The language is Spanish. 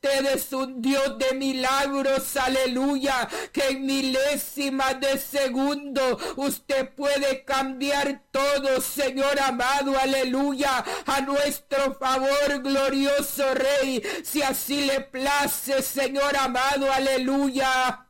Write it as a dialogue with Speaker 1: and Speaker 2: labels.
Speaker 1: usted es un Dios de milagros, aleluya, que en milésimas de segundo usted puede cambiar todo, Señor amado, aleluya, a nuestro favor, glorioso Rey, si así le place, Señor amado, aleluya.